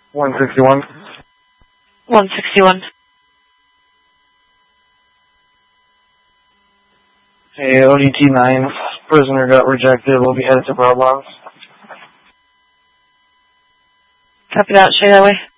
161. 161. Hey, ODT 9, prisoner got rejected, will be headed to Broadlawn. Copy that, stay that way.